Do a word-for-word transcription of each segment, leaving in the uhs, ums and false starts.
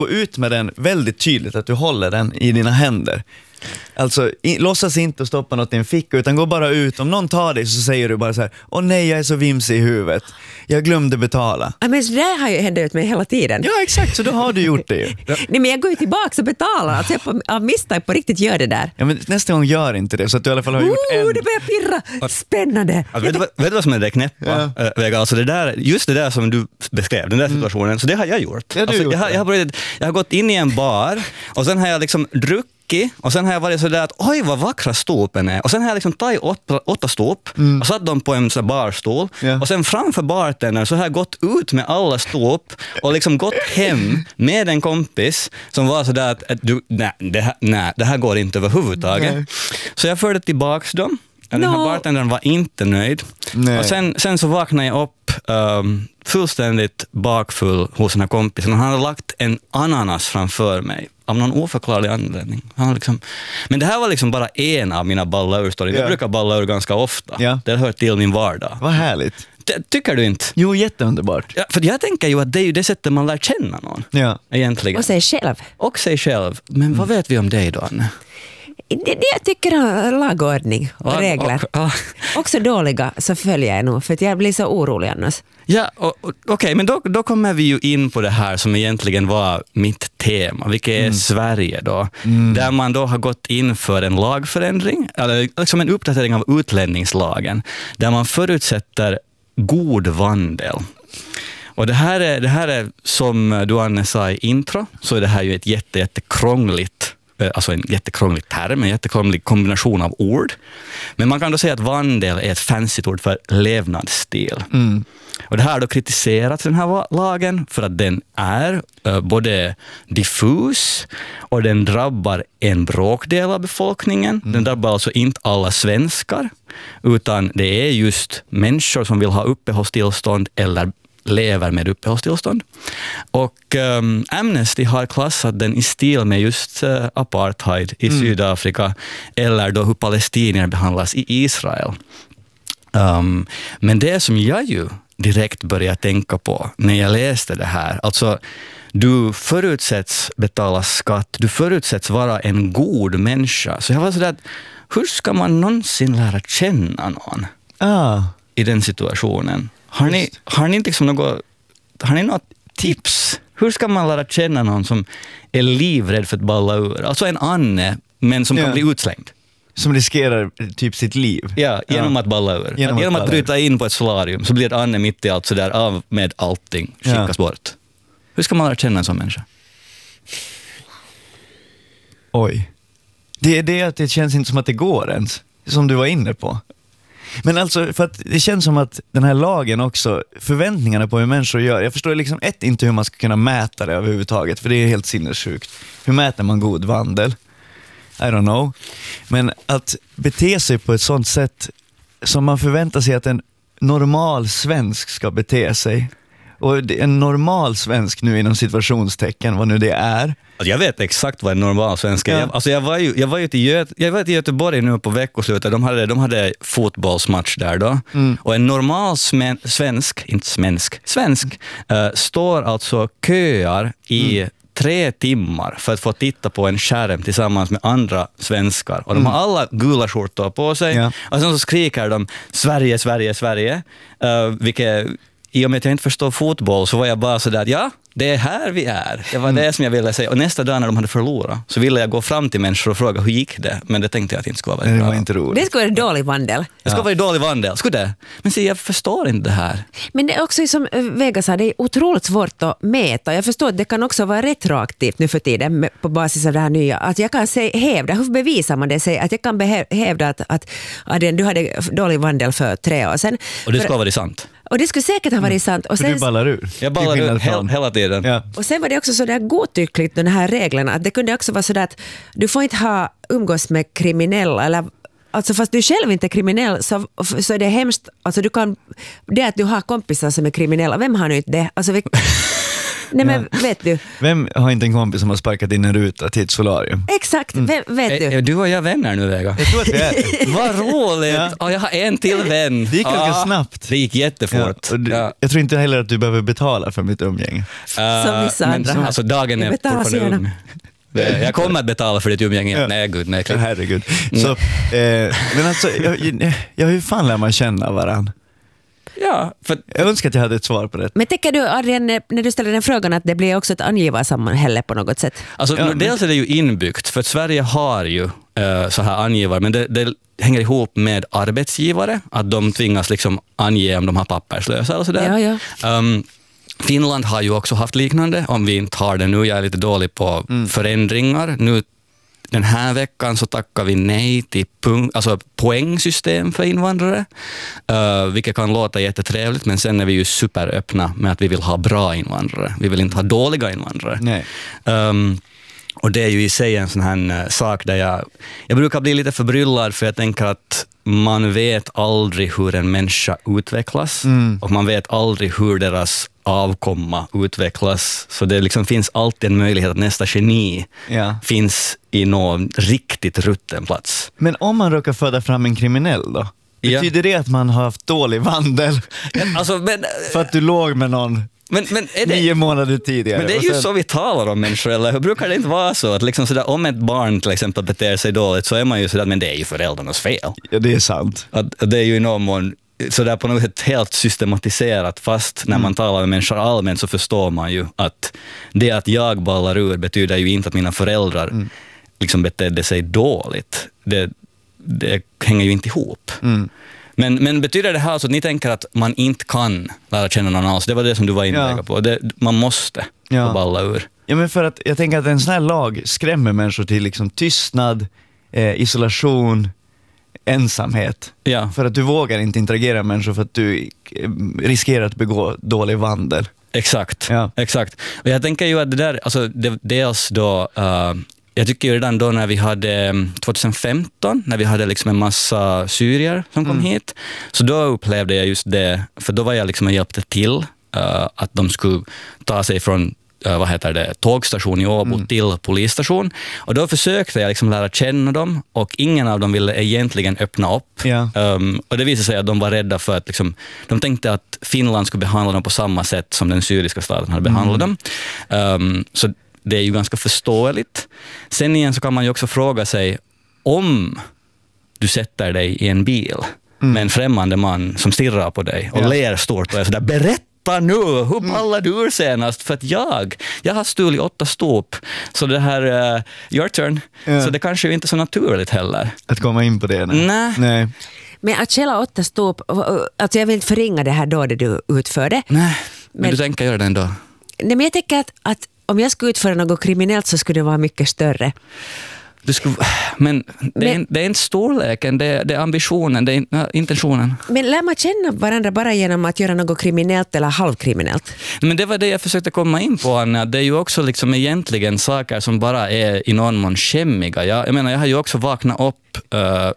gå ut med den väldigt tydligt, att du håller den i dina händer. Alltså, i, låtsas inte att stoppa något i en ficka, utan gå bara ut. Om någon tar dig så säger du bara så här: åh nej, jag är så vimsig i huvudet. Jag glömde betala. Ja, men det har ju hänt ut mig hela tiden. Ja, exakt, så då har du gjort det ju. Nej, men jag går ju tillbaka och betalar. Alltså jag på, av misstag på riktigt gör det där. Ja, men nästa gång gör inte det, så att du i alla fall har gjort oh, en. Det börjar pirra. Spännande. Alltså, vet, du, vet du vad som är det knäppa? Ja. Vega, alltså det där, just det där som du beskrev, den där situationen, mm. så det har jag gjort. Ja, alltså, gjort jag, har, jag, har börjat, jag har gått in i en bar och sen har jag liksom druckit. Och sen har jag varit sådär att oj vad vackra stopen är. Och sen har jag liksom tagit åtta, åtta stop mm. och satt dem på en sån barstol. Yeah. Och sen framför bartendern så har jag gått ut med alla stop och liksom gått hem med en kompis som var sådär att, att du, nej, det här, nej, det här går inte överhuvudtaget. Nej. Så jag förde tillbaks dem. Den här no. bartendern var inte nöjd. Nej. Och sen, sen så vaknade jag upp um, fullständigt bakfull hos den här kompisen. Han hade lagt en ananas framför mig av någon oförklarlig anledning. Han liksom, men det här var liksom bara en av mina balla ur-stories. Yeah. Jag brukar balla ur ganska ofta. Yeah. Det hör till min vardag. Vad härligt. Det, tycker du inte? Jo, jätteunderbart. Ja, för jag tänker ju att det är ju det sättet man lär känna någon. Ja. Egentligen. Och sig själv. Och sig själv. Men mm. vad vet vi om dig då, Anne? Det, det jag tycker om lagordning och Lag, regler. Och, och. Också dåliga så följer jag nog, för att jag blir så orolig annars. Ja, okej, okay, men då, då kommer vi ju in på det här som egentligen var mitt tema, vilket är mm. Sverige då. Mm. Där man då har gått in för en lagförändring, eller liksom en uppdatering av utlänningslagen, där man förutsätter god vandel. Och det här är, det här är som du Anne sa i intro, så är det här ju ett jätte, jättekrångligt alltså en jättekrånglig term, en jättekrånglig kombination av ord. Men man kan då säga att vandel är ett fancy ord för levnadsstil. Mm. Och det här har då kritiserats den här lagen för att den är uh, både diffus och den drabbar en bråkdel av befolkningen. Mm. Den drabbar alltså inte alla svenskar, utan det är just människor som vill ha uppehållstillstånd eller lever med uppehållstillstånd. Och um, Amnesty har klassat den i stil med just uh, apartheid i mm. Sydafrika, eller då hur palestinier behandlas i Israel. Um, men det som jag ju direkt började tänka på när jag läste det här, alltså du förutsätts betala skatt, du förutsätts vara en god människa. Så jag var sådär att hur ska man någonsin lära känna någon ah. i den situationen? Har ni, har ni liksom något, har ni något tips? Hur ska man lära känna någon som är livrädd för att balla ur? Alltså en Anne, men som ja. kan bli utslängd. Som riskerar typ sitt liv. Ja, genom ja. att balla ur. Genom, genom att, att bryta in på ett solarium så blir Anne mitt i allt sådär av med allting, skickas ja. bort. Hur ska man lära känna en sån människa? Oj. Det är det att det känns inte som att det går ens. Som du var inne på. Men alltså, för att det känns som att den här lagen också, förväntningarna på hur människor gör, jag förstår liksom ett inte hur man ska kunna mäta det överhuvudtaget, för det är helt sinnessjukt. Hur mäter man god vandel? I don't know. Men att bete sig på ett sånt sätt som man förväntar sig att en normal svensk ska bete sig. Och en normal svensk nu inom situationstecken, vad nu det är. Alltså jag vet exakt vad en normal svensk är. Ja. Jag, alltså jag var ju jag var ju till Göte, jag var till Göteborg nu på veckoslutet. De hade de hade fotbollsmatch där då. Mm. Och en normal smen, svensk, inte svensk, svensk uh, står alltså köar i mm. tre timmar för att få titta på en skärm tillsammans med andra svenskar. Och de har alla gula skjortor på sig. Ja. Och sen så skriker de Sverige, Sverige, Sverige. Uh, vilket, i och med att jag inte förstår fotboll så var jag bara sådär, ja, det är här vi är. Det var mm. det som jag ville säga. Och nästa dag när de hade förlorat så ville jag gå fram till människor och fråga hur gick det. Men det tänkte jag att det inte skulle vara det var inte roligt. Det skulle vara dålig vandel. Det skulle ja. vara dålig vandel. Skulle det? Men se, jag förstår inte det här. Men det är också som Vega sa, det är otroligt svårt att mäta. Jag förstår att det kan också vara retroaktivt nu för tiden på basis av det här nya. Att jag kan säga, hävda, hur bevisar man det? Säga att jag kan hävda att, att, att du hade dålig vandel för tre år sedan. Och det skulle vara sant. Och det skulle säkert ha varit sant. Och sen, för du ballar ur. Jag ballar ur hel, hela tiden. Ja. Och sen var det också så där godtyckligt, de här reglerna. Att det kunde också vara så där att du får inte ha umgås med kriminella. Eller, alltså fast du själv inte är kriminell så, så är det hemskt. Alltså du kan, det att du har kompisar som är kriminella, vem har nu inte det? Alltså, vi, Nej, men vet du? Vem har inte en kompis som har sparkat in en ruta till ett solarium? Exakt, vem, vet du? Är, är du och jag vänner nu, Vega? Jag tror att vi är. Vad roligt! Ja. Ja. Jag har en till vän. Det gick ganska Ja, snabbt. Det gick jättefort. Ja, och du, Ja. Jag tror inte heller att du behöver betala för mitt umgänge. Som vissa men, andra har. Alltså dagen Jag är betalar fortfarande gärna. ung. Det- Jag kommer att betala för ditt umgänge. Ja. Nej, gud, nej. Ja, herregud. Så, eh, men alltså, jag, jag, hur fan lär man känna varann? Ja, för Jag önskar att jag hade ett svar på det. Men tänker du, Adrian, när du ställer den frågan att det blir också ett angivarsamhälle på något sätt? Alltså, Ja, men- dels är det ju inbyggt, för att Sverige har ju uh, så här angivare, men det, det hänger ihop med arbetsgivare, att de tvingas liksom ange om de har papperslösa och sådär. Ja, ja. Um, Finland har ju också haft liknande, om vi inte har det nu. Jag är lite dålig på Mm. förändringar. Nu, den här veckan så tackar vi nej till pung, alltså poängsystem för invandrare, uh, vilket kan låta jättetrevligt, men sen är vi ju superöppna med att vi vill ha bra invandrare. Vi vill inte ha dåliga invandrare. Nej. Um, och det är ju i sig en sån här uh, sak där jag, jag brukar bli lite förbryllad, för jag tänker att man vet aldrig hur en människa utvecklas, Mm. och man vet aldrig hur deras avkomma utvecklas. Så det liksom finns alltid en möjlighet att nästa geni Ja. finns i någon riktigt rutten plats. Men om man råkar föda fram en kriminell då? Ja. Betyder det att man har haft dålig vandel Alltså, men, för att du låg med någon men, men, är det, nio månader tidigare? men det är Och ju sen- så vi talar om människor, eller hur brukar det inte vara så? Att liksom sådär, om ett barn till exempel beter sig dåligt, så är man ju sådär, men det är ju föräldrarnas fel. Ja, det är sant. Att, att det är ju i någon mån sådär på något sätt helt systematiserat, fast när man talar med människor allmänt så förstår man ju att det att jag ballar ur betyder ju inte att mina föräldrar Mm. liksom betedde sig dåligt. Det, det hänger ju inte ihop. Mm. Men, men betyder det här så att ni tänker att man inte kan lära känna någon alls? Det var det som du var inne Ja. på. Det, man måste Ja. få balla ur. Ja, men för att jag tänker att en sån här lag skrämmer människor till liksom tystnad, eh, isolation, ensamhet. Ja. För att du vågar inte interagera med människor för att du eh, riskerar att begå dålig vandel. Exakt, Ja. exakt. Och jag tänker ju att det där, alltså det, dels då, uh, jag tycker ju redan då när vi hade um, tjugohundrafemton, när vi hade liksom en massa syrier som kom hit, så då upplevde jag just det, för då var jag liksom och hjälpte till uh, att de skulle ta sig från uh, vad heter det, tågstation i Åbo Mm. till polisstation. Och då försökte jag liksom lära känna dem, och ingen av dem ville egentligen öppna upp. Ja. Um, och det visade sig att de var rädda för att liksom, de tänkte att Finland skulle behandla dem på samma sätt som den syriska staten hade behandlat dem. Um, så det är ju ganska förståeligt. Sen igen så kan man ju också fråga sig, om du sätter dig i en bil med en främmande man som stirrar på dig och Ja. ler stort och är sådär, berätta nu, hur ballar du ur senast? För att jag, jag har stulit åtta stop, så det här, uh, your turn. Ja. Så det kanske ju inte är så naturligt heller. Att komma in på det. Nej. Nej. Nej. Men att källa åtta stop, alltså jag vill inte förringa det här dådet du utförde. Nej, men, Men- du tänker göra det ändå. Nej, men jag tänker att, att om jag skulle utföra något kriminellt så skulle det vara mycket större. Du skulle, men det är, Men- det är inte storleken, det är, det är ambitionen, det är ja, intentionen. Men lär man känna varandra bara genom att göra något kriminellt eller halvkriminellt? Men det var det jag försökte komma in på, Anna. Det är ju också liksom egentligen saker som bara är i någon mån skämmiga. Jag, jag menar, jag har ju också vaknat upp uh,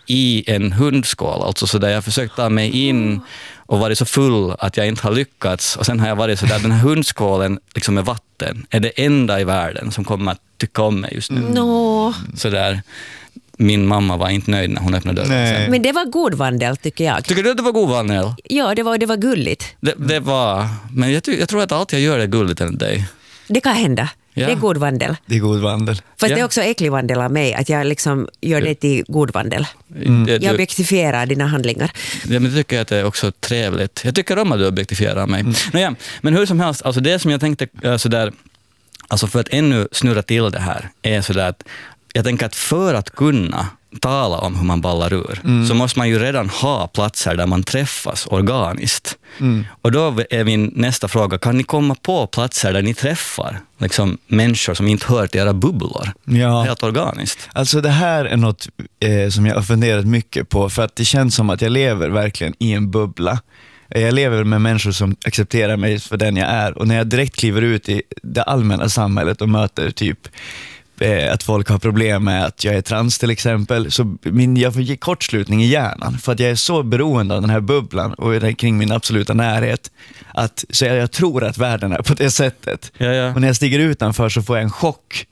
i en hundskål, alltså så där jag försökt ta mig in och varit så full att jag inte har lyckats. Och sen har jag varit så där, den här hundskålen liksom med vatten är det enda i världen som kommer att tycka om mig just nu. Nå, Så där, min mamma var inte nöjd när hon öppnade dörren. Nej. Sen. men det var god vandel tycker jag. Tycker du att det var god vandel? Ja, det var, det var gulligt. Det, det var, men jag, ty, jag tror att allt jag gör är gulligt enligt dig. Det kan hända. Ja. Det är god vandel. Det är god vandel. Fast Ja. det är också äcklig vandel av mig, att jag liksom gör det till god vandel. Det, Jag du, objektifierar dina handlingar. ja, men det tycker jag att det är också trevligt. Jag tycker om att du objektifierar mig. Mm. Naja, men hur som helst, alltså det som jag tänkte äh, sådär, alltså för att ännu snurra till det här, är sådär att jag tänker att för att kunna tala om hur man ballar ur, mm. så måste man ju redan ha platser där man träffas organiskt. Mm. Och då är min nästa fråga, kan ni komma på platser där ni träffar liksom, människor som inte hör till era bubblor? Ja. Helt organiskt. Alltså det här är något eh, som jag har funderat mycket på, för att det känns som att jag lever verkligen i en bubbla. Jag lever med människor som accepterar mig för den jag är, och när jag direkt kliver ut i det allmänna samhället och möter typ eh, att folk har problem med att jag är trans till exempel, så min, jag får ge kortslutning i hjärnan för att jag är så beroende av den här bubblan och kring min absoluta närhet att så jag, jag tror att världen är på det sättet. Ja, ja. Och när jag stiger utanför så får jag en chock.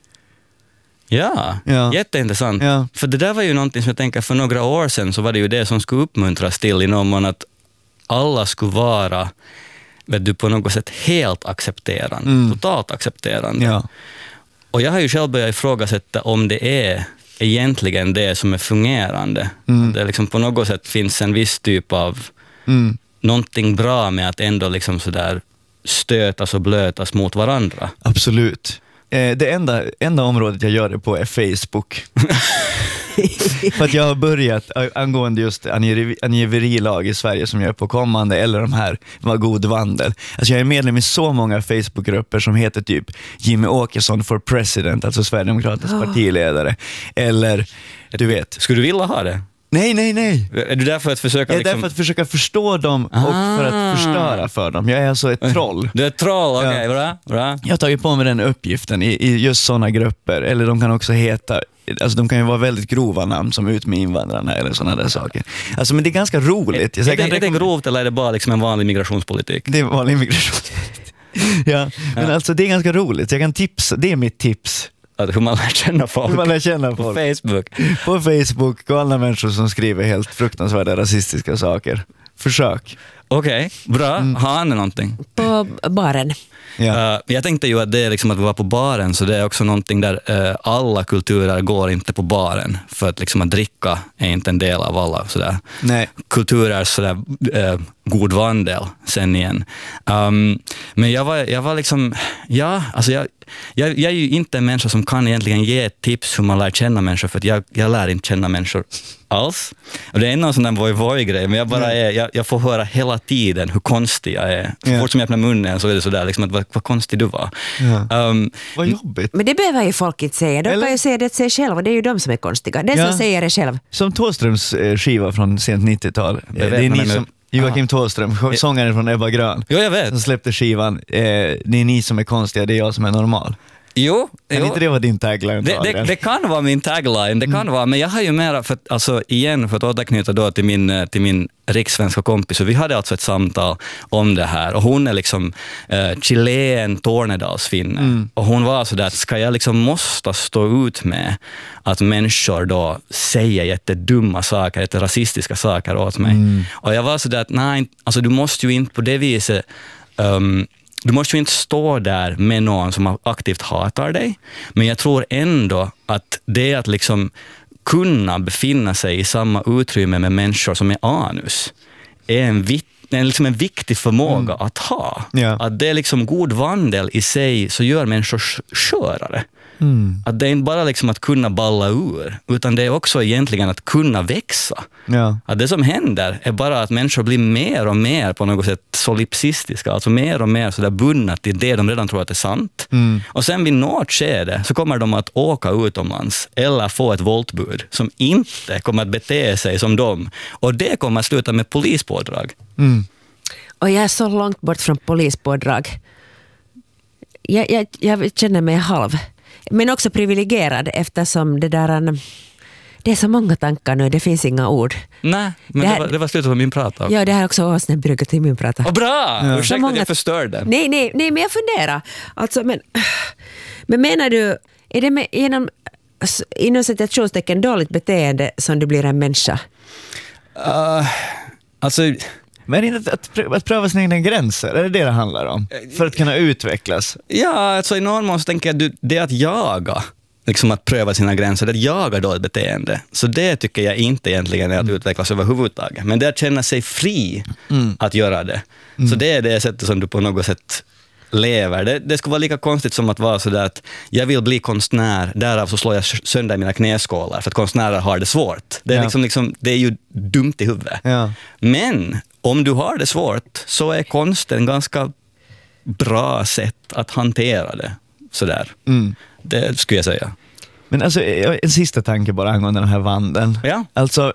Ja, Ja. jätteintressant. Ja. För det där var ju någonting som jag tänker för några år sedan så var det ju det som skulle uppmuntras till i någon mån att alla skulle vara, vet du, på något sätt helt accepterande, Mm. totalt accepterande. Ja. Och jag har ju själv börjat ifrågasätta om det är egentligen det som är fungerande. Mm. Att det liksom på något sätt finns en viss typ av Mm. någonting bra med att ändå liksom sådär stötas och blötas mot varandra. Absolut. Eh, det enda, enda området jag gör det på är Facebook. För att jag har börjat a- angående just angiveri- angiverilag i Sverige som jag är på kommande, eller de här var god vandel. Alltså jag är medlem i så många Facebookgrupper som heter typ Jimmy Åkesson for president, alltså Sverigedemokraternas Oh. partiledare. Eller, du vet. Skulle du vilja ha det? Nej, nej, nej. Är du där för att försöka Jag är liksom... där för att försöka förstå dem och Ah. för att förstöra för dem. Jag är alltså ett troll. Du är ett troll, okej, Ja. bra, bra. Jag har tagit på mig den uppgiften i, i just sådana grupper, eller de kan också heta, alltså de kan ju vara väldigt grova namn som Ut med invandrarna eller sådana där saker. Alltså men det är ganska roligt. Är, Så är, jag kan det, är det rekommend- grovt eller är det bara liksom en vanlig migrationspolitik? Det är vanlig immigration. Ja, men Ja. alltså det är ganska roligt. Jag kan tipsa, det är mitt tips. Att hur man lär känna folk Hur man lär känna på folk. Facebook. På Facebook, galna människor som skriver helt fruktansvärda rasistiska saker. Försök. Okej, bra. Har Anne någonting? På baren. Ja. Uh, jag tänkte ju att det är liksom att vara på baren, så det är också någonting där uh, alla kulturer går inte på baren, för att liksom att dricka är inte en del av alla sådär. Nej. Kulturer sådär uh, god vandel sen igen. Um, men jag var, jag var liksom, ja, alltså jag, jag, jag är ju inte en människa som kan egentligen ge ett tips hur man lär känna människor, för att jag, jag lär inte känna människor alls. Och det är någon sån där voj-voj-grej, men jag bara är, jag, jag får höra hela tiden hur konstig jag är. Så Ja. fort som jag öppnar munnen så är det sådär liksom att vad, vad konstig du var. Ja. Um, Vad jobbigt. Men det behöver ju folk inte säga. De Eller? kan ju säga det till sig själva. Det är ju de som är konstiga. Den Ja. som säger det själv. Som Thåströms eh, skiva från sent nittiotal. Jag vet, Det är men ni nu- som, Joakim Aha. Thåström, sångaren från Ebba Grön. jo, jag vet. Som släppte skivan, eh, det är ni som är konstiga, det är jag som är normal. Jo, Kan jo. inte det vara din tagline? Det, det, det kan vara min tagline, det kan vara, men jag har ju mera, för, att, alltså igen för att återknyta då till min, eh, till min rikssvenska kompis, så vi hade alltså ett samtal om det här, och hon är liksom eh, chilen Tornedalsfinne, Mm. och hon var så där att ska jag liksom måste stå ut med att människor då säger jättedumma saker, jätterasistiska saker åt mig. Mm. Och jag var så där att nej, alltså du måste ju inte på det viset um, du måste ju inte stå där med någon som aktivt hatar dig, men jag tror ändå att det är att liksom kunna befinna sig i samma utrymme med människor som är anus är en, vit, en, liksom en viktig förmåga att ha. Ja. Att det är liksom god vandel i sig så gör människor skörare. Mm. Att det är inte bara liksom att kunna balla ur, utan det är också egentligen att kunna växa. Ja. Att det som händer är bara att människor blir mer och mer på något sätt solipsistiska, alltså mer och mer så där bundna till det de redan tror att är sant. Mm. Och sen vid något skede så kommer de att åka utomlands eller få ett våldbud som inte kommer att bete sig som dem. Och det kommer att sluta med polispådrag. Mm. Och jag är så långt bort från polispådrag. Jag, jag, jag känner mig halv. Men också privilegierad eftersom det där... Det är så många tankar nu, det finns inga ord. Nej, men Det det, här- var, det var slutet på min prata. Ja, det här är också åsnebrygget till min prata. Och bra! Ja. Ursäkta Så att många- jag förstörde. Nej, nej, nej, men jag funderar. Alltså, men, men menar du, är det med, genom s- inom citationstecken dåligt beteende som du blir en människa? Uh, alltså... Men är det inte att, prö- att pröva sina egna gränser, är det det det handlar om? För att kunna utvecklas. Ja, alltså i någon mån så tänker jag att du- det är att jaga, liksom att pröva sina gränser, det är att jaga då ett beteende. Så det tycker jag inte egentligen är att utvecklas överhuvudtaget. Men det är att känna sig fri att göra det. Så det är det sättet som du på något sätt lever. Det, det skulle vara lika konstigt som att vara så där att jag vill bli konstnär, därav så slår jag sönder mina knäskålar för att konstnärer har det svårt. Det är, Ja. liksom, liksom, det är ju dumt i huvudet. Ja. Men om du har det svårt så är konsten ganska bra sätt att hantera det. Sådär. Mm. Det skulle jag säga. Men alltså, en sista tanke bara angående den här vandeln. Ja. Alltså,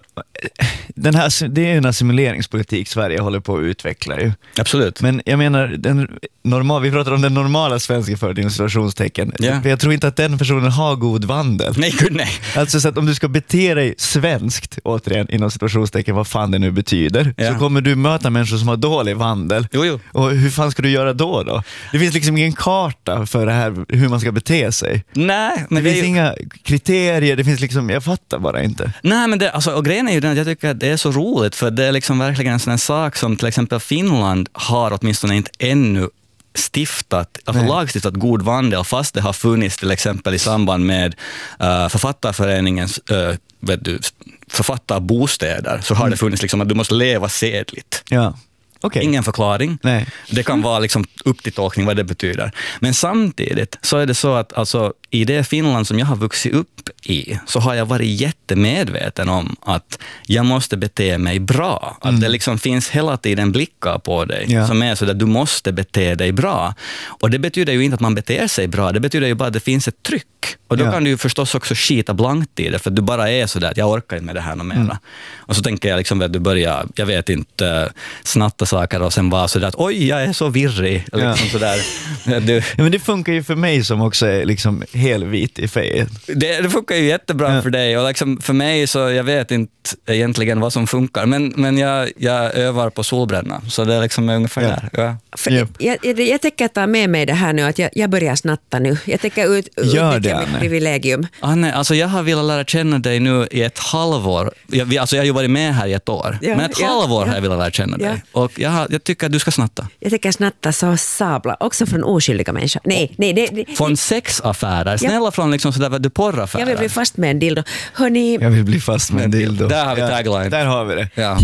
den här, det är ju en assimileringspolitik Sverige håller på att utveckla ju. Absolut. Men jag menar, den normal, vi pratar om den normala svenska för din situationstecken. Ja. För jag tror inte att den personen har god vandel. Nej, gud nej. Alltså så att om du ska bete dig svenskt, återigen inom situationstecken, vad fan det nu betyder, Ja. så kommer du möta människor som har dålig vandel. Jo, jo. Och hur fan ska du göra då då? Det finns liksom ingen karta för det här, hur man ska bete sig. Nej, men Det det är finns ju... inga kriterier, det finns liksom, jag fattar bara inte. Nej, men det, alltså, och grejen är ju den att jag tycker att det är så roligt, för det är liksom verkligen en sån här sak som till exempel Finland har åtminstone inte ännu stiftat, alltså Nej. lagstiftat god vandel, fast det har funnits till exempel i samband med uh, författarföreningens uh, vet du, författarbostäder, så har det funnits liksom att du måste leva sedligt. Ja. Okay. Ingen förklaring. Nej. Det kan vara liksom upp till tolkning vad det betyder. Men samtidigt så är det så att alltså, i det Finland som jag har vuxit upp i, så har jag varit jättemedveten om att jag måste bete mig bra. Att Mm. det liksom finns hela tiden blickar på dig Ja. som är så att du måste bete dig bra. Och det betyder ju inte att man beter sig bra, det betyder ju bara att det finns ett tryck. Och då Ja. kan du ju förstås också skita blankt i det, för att du bara är så där att jag orkar inte med det här något mera. Mm. Och så tänker jag liksom att du börjar, jag vet inte, snatta saker och sen vara så där att oj, jag är så virrig. Liksom Ja. så där. Du, Ja, men det funkar ju för mig som också är liksom helvit i fejet. det, det funkar ju jättebra Ja. för dig, och liksom för mig så jag vet inte egentligen vad som funkar, men, men jag, jag övar på solbränna, så det är liksom ungefär Ja. där. Ja. För Yep. jag, jag, jag tänker ta med mig det här nu, att jag, jag börjar snatta nu. Jag tänker ut, Gör utnyttja det, mitt Anne. privilegium. Anne, alltså jag har velat lära känna dig nu i ett halvår. Jag, vi- alltså jag har ju varit med här i ett år, Ja, men ett ja, halvår ja. har jag velat lära känna dig. Ja. Och jag, har, jag tycker att du ska snatta. Jag tänker snatta så sabla, också från oskyldiga människor. Nej, nej, det, det, Från sexaffärer, snälla från liksom sådär vad du porraffärer. jag vill bli fast med en dildo. Hörni, Jag vill bli fast med en dildo. Där har vi tagline. Där har vi det. Ja.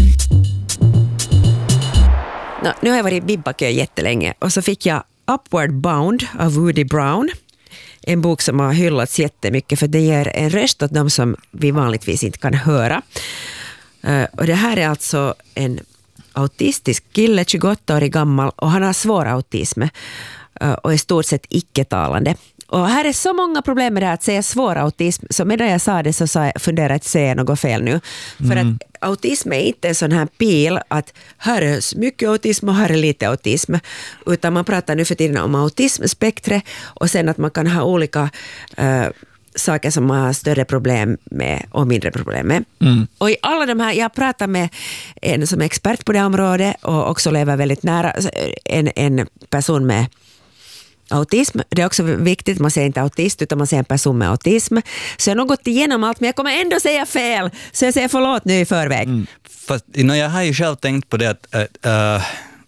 no, nu har jag varit i bibbakö jättelänge och så fick jag Upward Bound av Woody Brown. En bok som har hyllats jättemycket för det ger en röst åt dem som vi vanligtvis inte kan höra. Uh, och det här är alltså en autistisk kille, tjugoåtta år gammal, och han har svår autism uh, och är stort sett icke-talande. Och här är så många problem med det här att säga svår autism, så medan jag sa det så sa jag, funderar att säga något fel nu. För att autism är inte en sån här pil att här är mycket autism och här är lite autism, utan man pratar nu för tiden om autismspektret och sen att man kan ha olika uh, saker som man har större problem med och mindre problem med. Mm. Och i alla de här, jag pratar med en som är expert på det området och också lever väldigt nära en, en person med autism. Det är också viktigt, man säger inte autist utan man säger en person med autism. Så jag har nog gått igenom allt, men jag kommer ändå säga fel. Så jag säger förlåt nu i förväg. Mm. Fast, you know, jag har ju själv tänkt på det att, att, uh,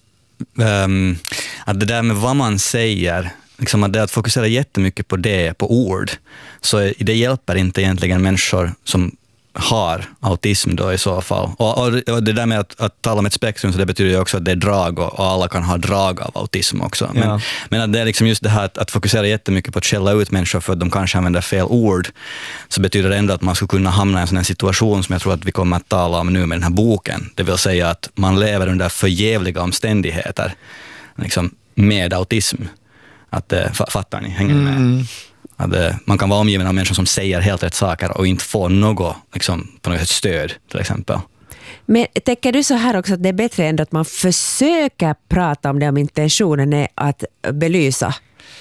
um, att det där med vad man säger, liksom att det att fokusera jättemycket på det, på ord, så det hjälper inte egentligen människor som har autism då i så fall. Och, och, och det där med att, att tala om ett spektrum, så det betyder ju också att det är drag och, och alla kan ha drag av autism också. Men, Ja. men att det är liksom just det här att, att fokusera jättemycket på att skälla ut människor för att de kanske använder fel ord, så betyder det ändå att man skulle kunna hamna i en sån här situation som jag tror att vi kommer att tala om nu med den här boken. Det vill säga att man lever under förjävliga omständigheter liksom, med autism. Att, fattar ni? Hänger ni med? Mm. Att, eh, man kan vara omgiven av människor som säger helt rätt saker och inte få något, liksom, på något sätt stöd till exempel. Men tänker du så här också att det är bättre ändå att man försöker prata om det om intentionen är att belysa?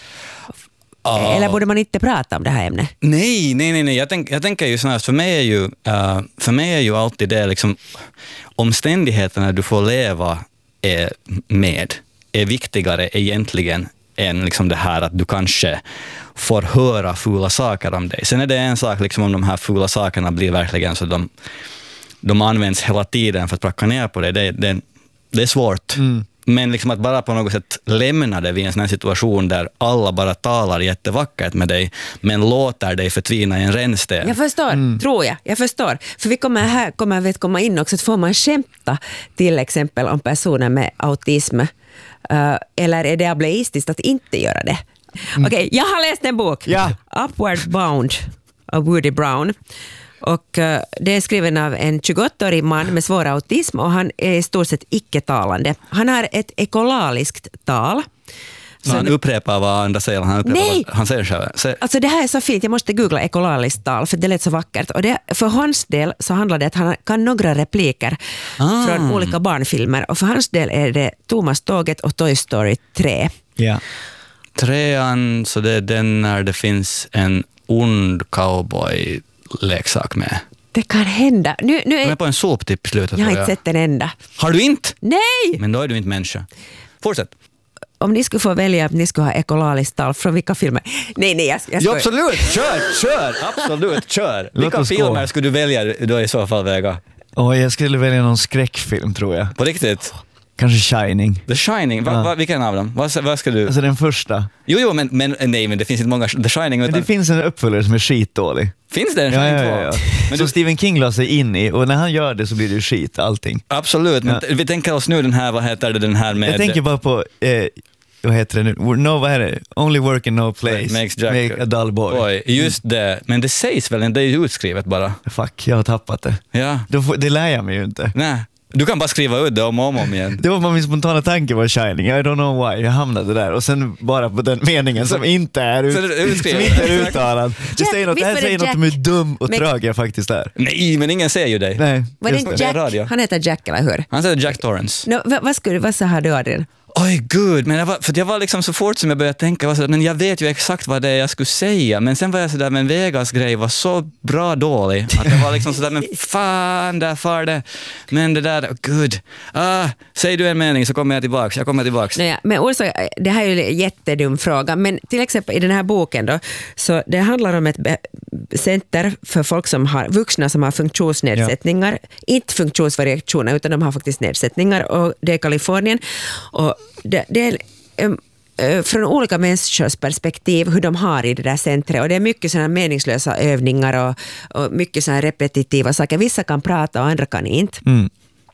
Ah. Eller borde man inte prata om det här ämnet? Nej, nej, nej. nej. Jag, tänk, jag tänker ju sådär, för mig är ju, uh, för mig är ju alltid det liksom, omständigheterna du får leva är med är viktigare egentligen än liksom det här att du kanske får höra fula saker om dig. Sen är det en sak liksom om de här fula sakerna blir verkligen så de, de används hela tiden för att pracka ner på dig. Det, det, det är svårt. Mm. Men liksom att bara på något sätt lämna det vid en sån här situation där alla bara talar jättevackert med dig men låter dig förtvina i en rännsten. Jag förstår, mm. tror jag. Jag förstår. För vi kommer här kommer vi att komma in också att får man skämta till exempel om personer med autism. Uh, eller är det ableistiskt att inte göra det? Mm. Okej, okay, jag har läst en bok. Ja. Upward Bound av Woody Brown. Och uh, det är skriven av en tjugoåttaårig man med svår autism och han är i stort sett icke-talande. Han har ett ekolaliskt tal. Så han upprepar vad andra säger, han upprepar Nej. vad han säger själv. Så, Alltså det här är så fint, jag måste googla ekolaliskt tal för det lät så vackert. Och det, för hans del så handlar det att han kan några repliker Ah. från olika barnfilmer. Och för hans del är det Thomas Tåget och Toy Story tre. Ja. trean, så det är den när det finns en ond cowboy-leksak med. Det kan hända. Nu, nu De är är, på en soptipp i slutet. jag har tror inte sett en enda. Har du inte? Nej! Men då är du inte människa. Fortsätt. Om ni skulle få välja att ni skulle ha ekolaliskt tal från vilka filmer? Nej, nej, jag, jag Ja, ska... absolut, kör, kör, absolut, kör. Låt Vilka oss gå. filmer skulle du välja då i så fall, Vega? Och jag skulle välja någon skräckfilm tror jag. På riktigt? Kanske Shining. The Shining, va, Ja. va, vilken av dem? Vad, vad ska du... Alltså den första. Jo, jo, men, men nej, men det finns inte många The Shining. Men Utan... det finns en uppföljare som är skitdålig. Finns det en Ja, Shining ja, två? ja, ja. Men Som du... Stephen King la sig in i, och när han gör det så blir det ju skit, allting. Absolut, men Ja. t- vi tänker oss nu den här, vad heter det, den här med... Jag tänker bara på, eh, vad heter det nu? No, vad är det? Only work in no place. Makes Jack Make a dull boy. Oj, just det. Men det sägs väl, det är ju utskrivet bara. Fuck, jag har tappat det. Ja, Då får, det lär jag mig ju inte. nej. Du kan bara skriva ut det om och om, om igen. Det var min spontana tanke var Shining. I don't know why. Jag hamnade där. Och sen bara på den meningen som inte är, ut, så det är som utskrivet. inte är uttalad. Det säger något, det här visst var det säger något om Jack? hur dum och Men- trög jag faktiskt är. Nej, men ingen ser ju dig. Nej, Var just det det. Det är Jack? radio. Han heter Jack, eller hur? Han säger Jack Torrance. No, vad, vad, skulle, vad sa du, Adrian? Oj gud, men jag var, för jag var liksom så fort som jag började tänka, var så, men jag vet ju exakt vad det är jag skulle säga, men sen var jag sådär, men Vegas grej var så bra dålig, att det var liksom sådär, men fan, där far det, men det där, oh, gud, ah, säg du en mening så kommer jag tillbaks, jag kommer tillbaks. Naja, men orsak, det här är ju en jättedum fråga, men till exempel i den här boken då, så det handlar om ett be- center för folk som har, vuxna som har funktionsnedsättningar, inte funktionsvariationer utan de har faktiskt nedsättningar, och det är Kalifornien, och det, det är um, uh, från olika människors perspektiv hur de har i det där centret, och det är mycket sådana meningslösa övningar och, och mycket sådana repetitiva saker. Vissa kan prata och andra kan inte. Mm.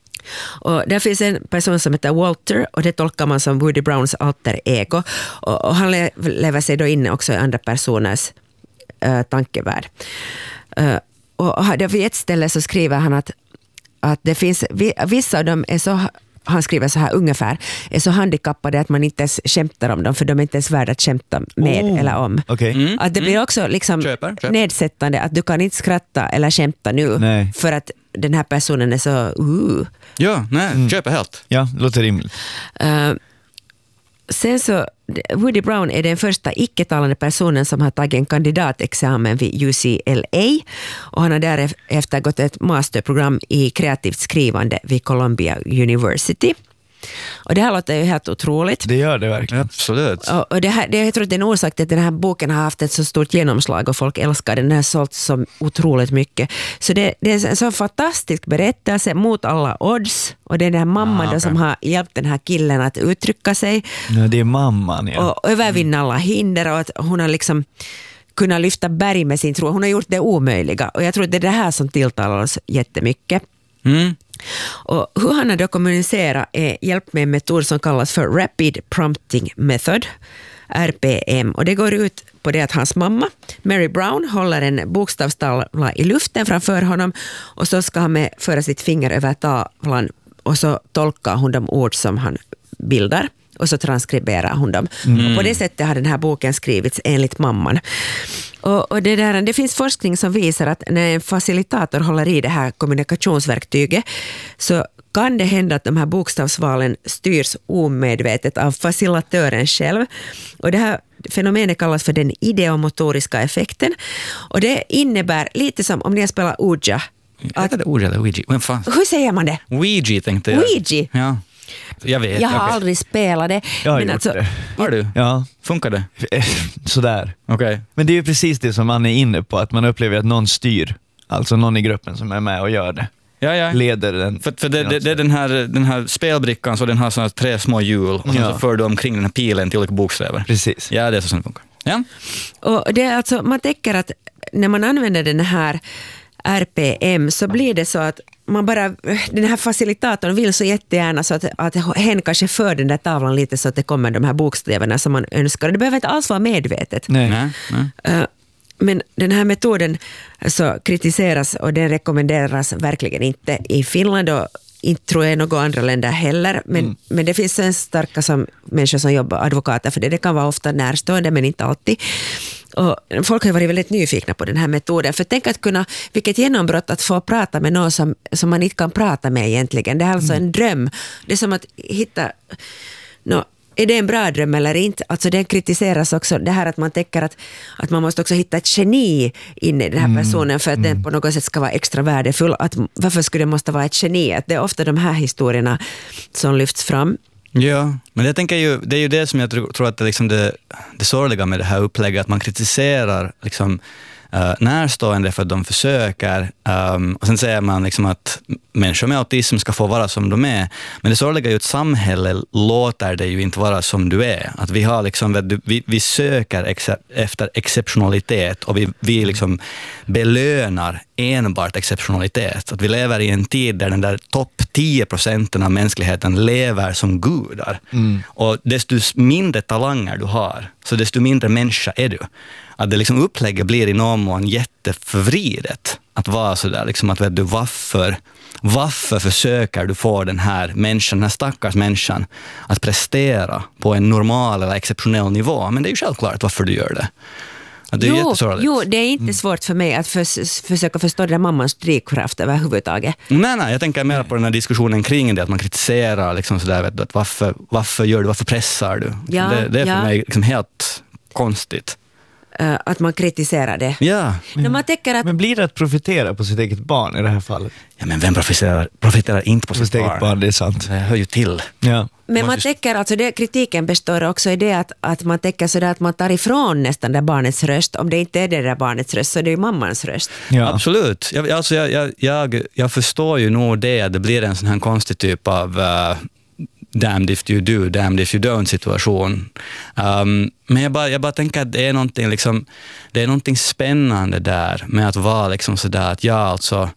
Och där finns en person som heter Walter, och det tolkar man som Woody Browns alter ego, och, och han le- lever sig då inne också i andra personers uh, tankevärld. Uh, och och vid ett ställe så skriver han att, att det finns, vissa av dem är så, han skriver så här ungefär, är så handikappade att man inte ens skämtar om dem, för de är inte ens värda att skämta med Oh, eller om. okej. Mm. Att det blir också liksom Köper, köper. nedsättande, att du kan inte skratta eller skämta nu, Nej. för att den här personen är så uh. Ja, nej, köper helt. Ja, det låter rimligt. Uh, sen så, Woody Brown är den första icke-talande personen som har tagit en kandidatexamen vid U C L A, och han har därefter gått ett masterprogram i kreativt skrivande vid Columbia University. Och det här låter ju helt otroligt. Det gör det verkligen. Absolut. Och, och det här, det, jag tror att det är en orsak till att den här boken har haft ett så stort genomslag och folk älskar den. Den har sålt så otroligt mycket. Så det, det är en så fantastisk berättelse mot alla odds. Och det är den här mamman Ah, då okay. som har hjälpt den här killen att uttrycka sig Ja, det är mamman, ja. och övervinna alla hinder, och att hon har liksom kunnat lyfta berg med sin tro. Hon har gjort det omöjliga, och jag tror att det är det här som tilltalar oss jättemycket. Mm. Och hur han har då kommunicerat är hjälp med en metod som kallas för Rapid Prompting Method, R P M. Och det går ut på det att hans mamma, Mary Brown, håller en bokstavstavla i luften framför honom, och så ska han med föra sitt finger över tavlan, och så tolkar hon de ord som han bildar, och så transkriberar hon dem. Mm. Och på det sättet har den här boken skrivits enligt mamman. Och, och det, där, det finns forskning som visar att när en facilitator håller i det här kommunikationsverktyget, så kan det hända att de här bokstavsvalen styrs omedvetet av facilitatören själv. Och det här fenomenet kallas för den ideomotoriska effekten. Och det innebär lite som om ni har spelat Ouija. Att, det Ouija eller Ouija? Men fan. Hur säger man det? Ouija tänkte jag. Ouija? Ja. Jag vet. Jag har okej. aldrig spelat det. Jag har men gjort alltså, det. Har du? Ja, Funkar det? sådär. Okej. Men det är ju precis det som man är inne på, att man upplever att någon styr. Alltså någon i gruppen som är med och gör det. Ja, ja. Leder den. För, för det, det, det är den här, den här spelbrickan, så den har såna tre små hjul, och sen Ja. så för du omkring den här pilen till olika bokstäver. Precis. Ja, det är så som det funkar. Ja. Och det är alltså, man tänker att när man använder den här R P M så blir det så att man bara, den här facilitatorn vill så jättegärna så att, att hen kanske för den där tavlan lite så att det kommer de här bokstäverna som man önskar. Det behöver inte alls vara medvetet. Nej. Nej, nej. Uh, Men den här metoden så kritiseras, och den rekommenderas verkligen inte i Finland, och inte tror jag i några andra länder heller, men, mm. men det finns en starka som människor som jobbar advokater för det. Det kan vara ofta närstående men inte alltid. Och folk har varit väldigt nyfikna på den här metoden. För tänk att kunna, vilket genombrott att få prata med någon som, som man inte kan prata med egentligen. Det är alltså mm. en dröm. Det är som att hitta... No, är det en bra dröm eller inte? Alltså det kritiseras också det här att man tänker att, att man måste också hitta ett geni in i den här personen för att mm. den på något sätt ska vara extra värdefull. Att, varför skulle det måste vara ett geni? Att det är ofta de här historierna som lyfts fram. Ja, men jag tänker ju, det är ju det som jag tror, tror att det, liksom det, det sorgliga med det här upplägget, att man kritiserar liksom, uh, närstående för att de försöker, um, och sen säger man liksom att människor med autism ska få vara som de är, men det sorgliga är ju att samhället låter det ju inte vara som du är. Att vi, har liksom, vi, vi söker ex, efter exceptionalitet och vi, vi liksom belönar enbart exceptionalitet. Att vi lever i en tid där den där topp tio procenten av mänskligheten lever som gudar. Mm. Och desto mindre talanger du har, så desto mindre människa är du. Att det liksom upplägget blir i någon mån jätteförvridet. Att vara sådär, liksom att vet du, varför, varför försöker du få den här människan, den här stackars människan, att prestera på en normal eller exceptionell nivå? Men det är ju självklart varför du gör det. Det är jo, jo, det är inte mm. svårt för mig att för, försöka förstå den mammans drivkraft överhuvudtaget. Nej, nej, jag tänker mer på den här diskussionen kring det, att man kritiserar liksom sådär, vet du, att varför, varför gör du, varför pressar du? Ja, det, det är för ja. mig liksom helt konstigt. Uh, att man kritiserar det. Ja. När man tänker att... Men blir det att profitera på sitt eget barn i det här fallet? Ja, men vem profiterar, profiterar inte på, på sitt, sitt barn? barn? Det är sant. Det hör ju till. Ja. Men man tänker, alltså det, kritiken består också i det att, att man tänker sådär att man tar ifrån nästan det barnets röst. Om det inte är det där barnets röst så det är ju mammans röst. Ja. Absolut. Jag, alltså jag, jag, jag, jag förstår ju nog det att det blir en sån här konstig typ av... Uh, damned if you do, damned if you don't situation. Um, men jag bara, jag bara tänker att det är någonting, liksom, det är någonting spännande där med att vara liksom sådär att ja, alltså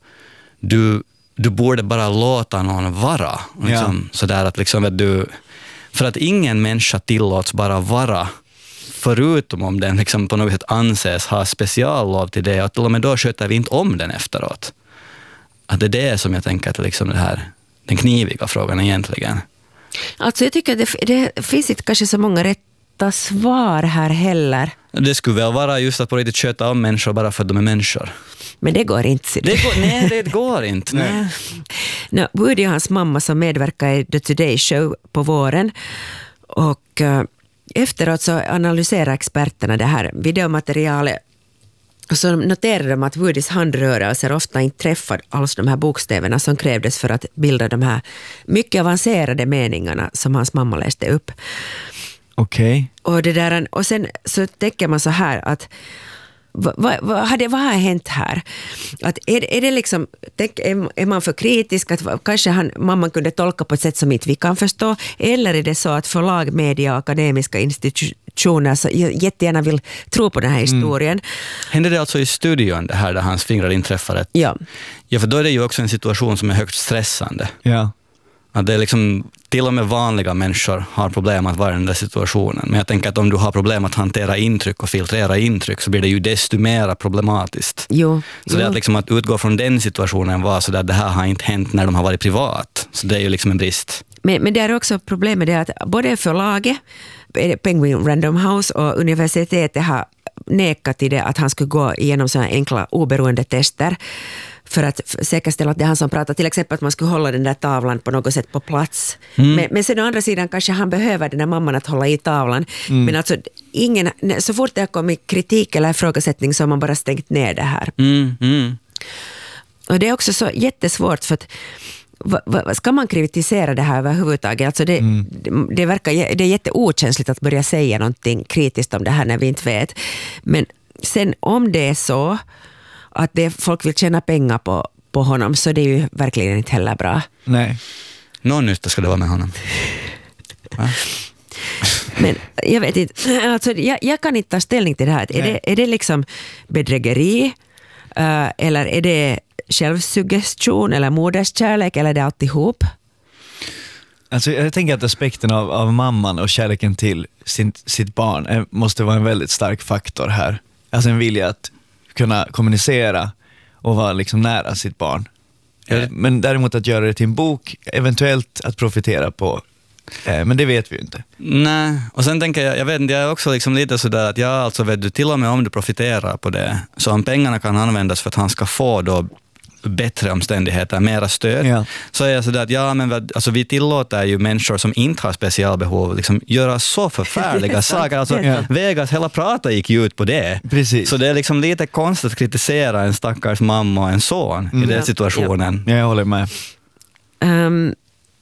du, du borde bara låta någon vara. Liksom, ja. Sådär att liksom att du, för att ingen människa tillåts bara vara, förutom om den liksom på något sätt anses ha speciallov till det, och till och med då sköter vi inte om den efteråt. Att det är det som jag tänker att liksom det här, den kniviga frågan egentligen. Alltså jag tycker att det, det finns inte kanske så många rätta svar här heller. Det skulle väl vara just att på riktigt köta om människor bara för att de är människor. Men det går inte. Det går, nej, det går inte. Nej. No, Woody och hans mamma som medverkar i The Today Show på våren. Och uh, efteråt så analyserar experterna det här videomaterialet. Och så noterade de att Woodys handrörelser ofta inte träffade alls de här bokstäverna som krävdes för att bilda de här mycket avancerade meningarna som hans mamma läste upp. Okej. Okay. Och, det där, och sen så tänker man så här att vad, vad, vad, har, det, vad har hänt här? Att är, är det liksom, tänk, är, är man för kritisk att kanske han, mamman kunde tolka på ett sätt som inte vi kan förstå, eller är det så att förlag, media och akademiska institutioner så jättegärna vill tro på den här historien. Mm. Hände det alltså i studion det här där hans fingrar inträffade? Ja. Ja, för då är det ju också en situation som är högst stressande. Ja. Att det är liksom, till och med vanliga människor har problem att vara i den där situationen. Men jag tänker att om du har problem att hantera intryck och filtrera intryck så blir det ju desto mer problematiskt. Jo, så jo. Det är att, liksom att utgå från den situationen var så där det här har inte hänt när de har varit privat. Så det är ju liksom en brist. Men, men det är också problemet det att både förlaget, Penguin Random House och universitetet har nekat till det att han skulle gå igenom sådana enkla oberoende tester för att säkerställa att det är han som pratar. Till exempel att man skulle hålla den där tavlan på något sätt på plats. Mm. Men, men sen å andra sidan kanske han behöver den där mamman att hålla i tavlan. Mm. Men alltså ingen, så fort det har kommit kritik eller ifrågasättning så har man bara stängt ner det här. Mm. Mm. Och det är också så jättesvårt för att Va, va, ska man kritisera det här överhuvudtaget? Alltså det, mm. det, det verkar det är jätteokänsligt att börja säga någonting kritiskt om det här när vi inte vet. Men sen om det är så att det, folk vill tjäna pengar på, på honom så det är ju verkligen inte heller bra. Nej. Någon nytta ska det vara med honom. Va? Men jag vet inte, alltså jag, jag kan inte ta ställning till det här. Är det, är det liksom bedrägeri uh, eller är det självsuggestion eller moderskärlek eller är det alltihop? Alltså jag tänker att aspekten av, av mamman och kärleken till sin, sitt barn är, måste vara en väldigt stark faktor här. Alltså en vilja att kunna kommunicera och vara liksom nära sitt barn. Eh, Men däremot att göra det till en bok, eventuellt att profitera på. Eh, Men det vet vi ju inte. Nej, och sen tänker jag, jag vet inte, jag är också liksom lite sådär att ja, alltså vet du, till och med om du profiterar på det, så om pengarna kan användas för att han ska få då bättre omständigheter, mera stöd, Ja. så är jag sådär att ja, men vad- alltså, vi tillåter ju människor som inte har specialbehov liksom göra så förfärliga saker. Alltså, Ja. Vegas hela prata gick ju ut på det. Precis. Så det är liksom lite konstigt att kritisera en stackars mamma och en son i den Ja. situationen. Jag håller med. Um,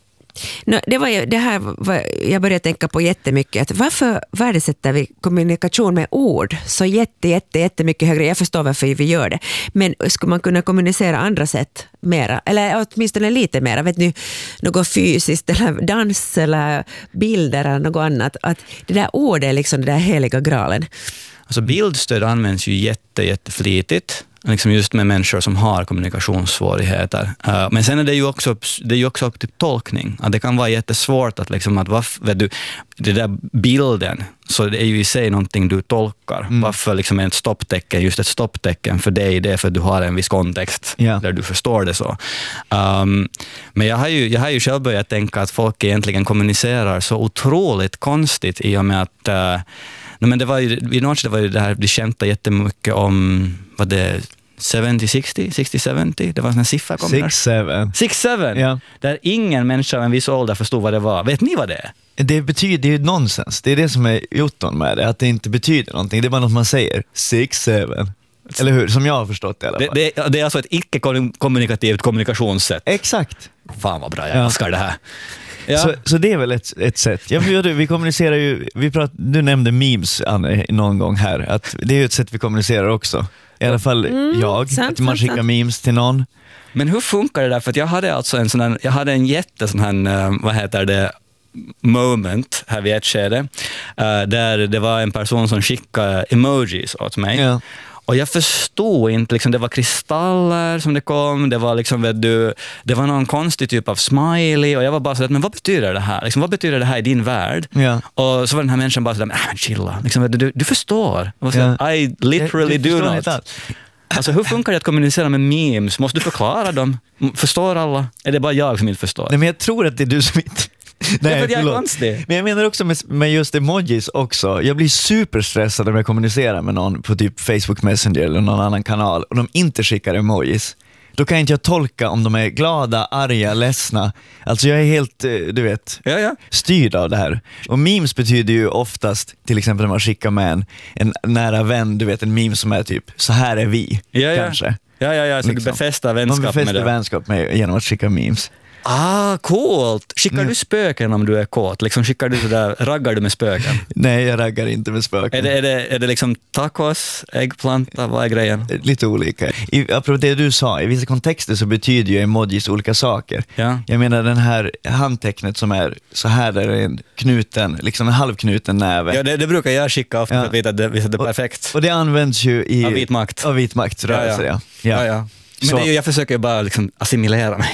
no, det, var ju, det här var, jag började tänka på jättemycket. Att varför värdesätter vi kommunikation med ord så jätte, jätte, jättemycket högre? Jag förstår varför vi gör det. Men skulle man kunna kommunicera andra sätt mera? Eller åtminstone lite mera? Vet ni, något fysiskt eller dans eller bilder eller något annat? Att det där ordet är liksom det där heliga graalen. Alltså bildstöd används ju jätte, jätteflitigt, liksom just med människor som har kommunikationssvårigheter. Uh, men sen är det ju också, det är ju också upp till tolkning. Att det kan vara jättesvårt att, liksom, att varf, vet du, det där bilden, så det är ju i sig någonting du tolkar. Mm. Varför liksom är ett stopptecken just ett stopptecken för dig? Det är för att du har en viss kontext Ja. där du förstår det så. Um, men jag har, ju, jag har ju själv börjat tänka att folk egentligen kommunicerar så otroligt konstigt i och med att uh, no, men det var ju, i Norge det var ju det här, de skämtade jättemycket om vad det sjuttio sextio, sextio sjuttio, det var en sån siffra kom där. Six, seven. six seven, Ja. där ingen människa av en viss ålder förstod vad det var. Vet ni vad det är? Det betyder ju nonsens. Det är det som är jotton med det. Att det inte betyder någonting. Det är bara något man säger. Six, seven. Eller hur? Som jag har förstått det i alla Det, fall. det, det är alltså ett icke-kommunikativt kommunikationssätt. Exakt. Fan vad bra, jag Ja. älskar det här. Ja. Så, så det är väl ett, ett sätt. Ja, men, vi kommunicerar ju, vi prat, du nämnde memes Anne, någon gång här, att det är ju ett sätt vi kommunicerar också. I alla fall Mm, jag, sant, att man sant, skickar sant. memes till någon. Men hur funkar det där? För att jag hade alltså en sån här, jag hade en jätte sån här, eh, vad heter det, moment här vid ett skede, eh, där det var en person som skickade emojis åt mig. Ja. Och jag förstod inte, liksom, det var kristaller som det kom, det var liksom, vet du, det var någon konstig typ av smiley och jag var bara så att, men vad betyder det här? Liksom, vad betyder det här i din värld? Ja. Och så var den här människan bara så där, men äh, chilla, liksom, vet du, du, du förstår. Och så, Ja. I literally Jag- jag do förstår not. inte alls. Alltså hur funkar det att kommunicera med memes? Måste du förklara dem? M- Förstår alla? Är det bara jag som inte förstår? Nej, men jag tror att det är du som inte... för att jag är förlåt. konstig. Men jag menar också med, med just emojis också. Jag blir superstressad om jag kommunicerar med någon på typ Facebook Messenger eller någon annan kanal och de inte skickar emojis. Då kan inte jag tolka om de är glada, arga, ledsna. Alltså jag är helt, eh, du vet, Ja, ja. styrd av det här. Och memes betyder ju oftast, till exempel när man skickar med en, en nära vän, du vet en meme som är typ, så här är vi, Ja, ja. kanske. Ja, ja, ja. Så Liksom. du befäster Man vänskap med befäster det. vänskap med, genom att skicka memes. Ah, coolt! Skickar Mm. du spöken om du är kåt? Liksom skickar du sådär, raggar du med spöken? Nej, jag raggar inte med spöken. Är det, är, det, är det liksom tacos, äggplanta, vad är grejen? Lite olika. I, apropå det du sa, i vissa kontexter så betyder ju emojis olika saker. Ja. Jag menar den här handtecknet som är så här, där är en knuten, liksom en halvknuten näve. Ja, det, det brukar jag skicka ofta Ja. för att veta att det, visa att det är perfekt. Och det används ju i... Av vit makt. Av vit maktrörelser, ja. Ja, ja. Men Så- det är ju, jag försöker ju bara liksom assimilera mig.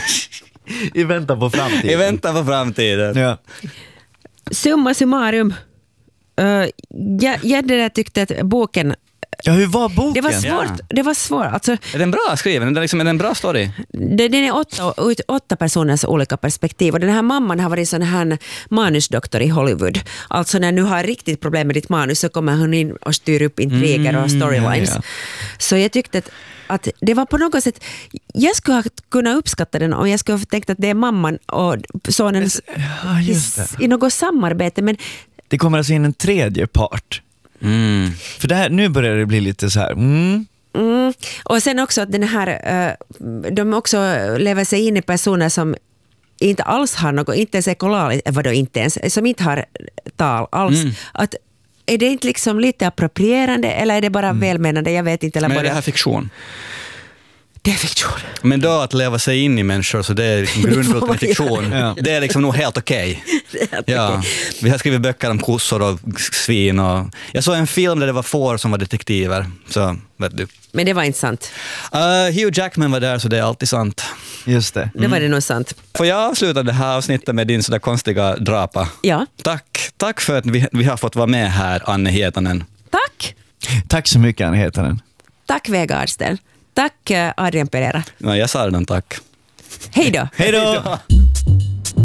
I väntan på framtiden. I väntan på framtiden. Ja. Summa summarum. Uh, jag, jag det där tyckte att boken, ja, hur var boken? det var svårt. Ja. Det var svårt. Alltså, Är den bra skriven? Är den, liksom, är den en bra story? det, den är åtta, ut- åtta personers olika perspektiv. Och den här mamman har varit sån här manusdoktor i Hollywood. Alltså när du har riktigt problem med ditt manus så kommer hon in och styr upp intriger och storylines. ja, ja. Så jag tyckte att, att det var på något sätt, jag skulle ha kunnat uppskatta den om jag skulle ha tänkt att det är mamman och sonens Ja, just det. i, i något samarbete. Men Det kommer alltså in en tredje part. Mm. För det här, nu börjar det bli lite så här. Mm, Mm. Och sen också att den här, uh, de också lever sig in i personer som inte alls har något, inte ens ekolaligt, vadå inte ens, som inte har tal alls. Mm. Att, är det inte liksom lite approprierande eller är det bara välmenande? Jag vet inte. Eller Men är både. det här fiktion? Det är fiktion. Men då att leva sig in i människor, så det är liksom grundbult med fiktion. Ja. Det är liksom nog helt okej. Det är helt Ja. okej. Vi har skrivit böcker om kossor och svin. Och jag såg en film där det var får som var detektiver. Så vet du. Men det var inte sant. Uh, Hugh Jackman var där, så det är alltid sant. just det. Det var det nog sant. Får jag avsluta det här avsnittet med din sådär konstiga drapa? Ja. Tack. Tack för att vi, vi har fått vara med här, Anne Hietanen. Tack. Tack så mycket, Anne heter den. Tack Vega Arsten. Tack Adrian Pereira. Ja, jag sa redan tack. Hej då. Hej då!